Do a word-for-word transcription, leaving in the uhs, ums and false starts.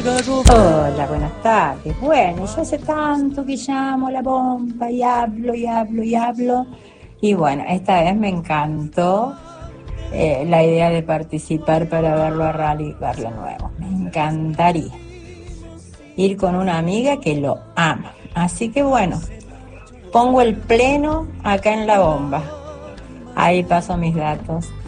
Hola, buenas tardes. Bueno, yo hace tanto que llamo a la bomba y hablo y hablo y hablo. Y bueno, esta vez me encantó eh, la idea de participar para verlo a Rally Garle nuevo. Me encantaría ir con una amiga que lo ama. Así que bueno, pongo el pleno acá en la bomba. Ahí paso mis datos.